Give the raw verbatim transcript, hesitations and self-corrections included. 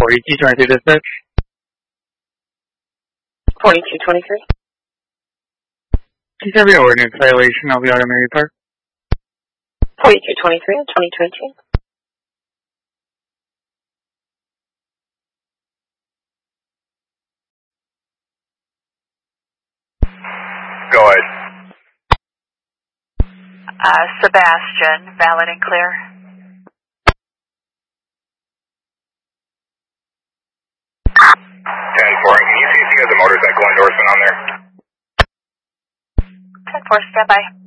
forty-two twenty-three dispatch. forty-two twenty-three. Please have your ordinance violation of the Auto Mary Park. forty-two twenty-three and twenty twenty-two. Go ahead. Uh, Sebastian, valid and clear. ten four, can you see if he has a motorcycle endorsement on there? ten four, stand by.